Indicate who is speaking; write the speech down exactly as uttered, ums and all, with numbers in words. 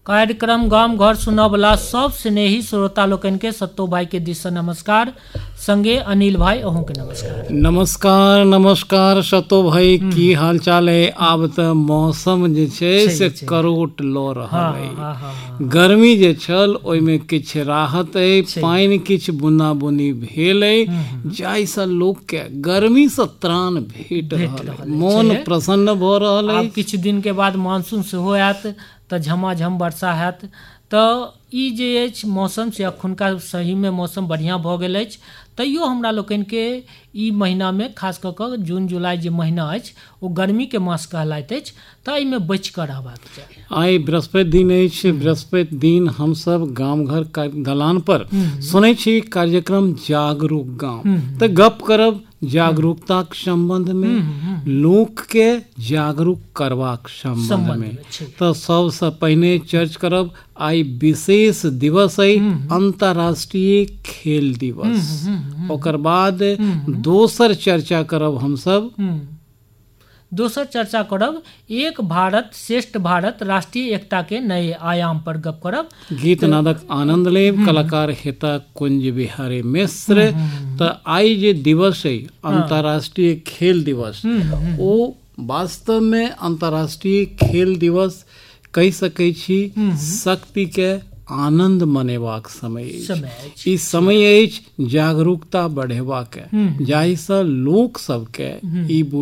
Speaker 1: कार्यक्रम गाम घर सुनवला सब स्नेही श्रोता लोकन के सत्तो भाई के दिश से नमस्कार। संगे अनिल भाई अहूँ के नमस्कार।
Speaker 2: नमस्कार नमस्कार सत्तो भाई की हाल चाल है। आब त मौसम जे छै से करोट ल रहल है। गर्मी जे छल ओइ में किछ राहत है, पानि किछ बुन्ना बुनी भेल है, जाहि से लोक के गर्मी से त्राण भेट रहल है, मन प्रसन्न भ रहल है।
Speaker 1: किछ दिन के बाद मानसून सेहो आयत तऽ झमाझम वर्षा हैत। तऽ ई जे अछि मौसम से अखुनका सही में मौसम बढ़िया भऽ गेल अछि। तैयो हमरा लोकनि के ई महीना में खास कऽ कऽ जून जुलाई जे महीना अछि ओ गर्मी के मास कहलाइत अछि, तऽ एहिमे बचि कऽ रहबाक चाही।
Speaker 2: आइ बृहस्पति दिन अछि। बृहस्पति दिन हमसब गाम घर दलान पर सुनै छी कार्यक्रम जागरूक गाम। तऽ गप करब जागरूकताक संबंध में, लोक के जागरूक करबाक संबंध में। तऽ सबसे पहिने चर्च करब आइ विशेष दिवस है अंतर्राष्ट्रीय खेल दिवस। ओकर बाद दोसर चर्चा करब हमसब
Speaker 1: दोसर चर्चा करब एक भारत श्रेष्ठ भारत राष्ट्रीय एकता के नए आयाम पर गप करब।
Speaker 2: गीत नादक आनंद लेब, कलाकार हेता कुंज बिहारी मिश्र। तऽ आइ जे दिवस है अंतर्राष्ट्रीय खेल दिवस, ओ वास्तव में अंतर्राष्ट्रीय खेल दिवस कहि सकै छी शक्ति के आनंद मनेबाक समय अछि। ई समय अछि जागरूकता बढ़ेबाक, जाहि से लोक सब के ई